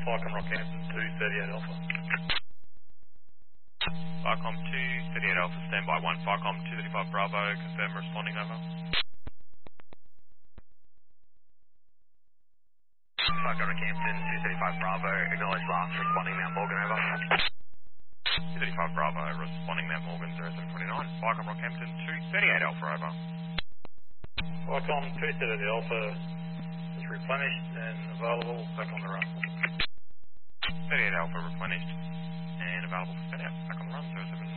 Falcon Rockhampton 238 Alpha. Falcon 238 Alpha, standby 1. Falcon 235 Bravo, confirm responding, over. Falcon Rockhampton 235 Bravo, acknowledge last, responding Mount Morgan, over. 235 Bravo, responding Mount Morgan 0729. Falcon Rockhampton 238 Alpha, over. Falcon 238 Alpha is replenished and available, back on the run. 38 Alpha replenished and available for FedEx, back on the run 0729.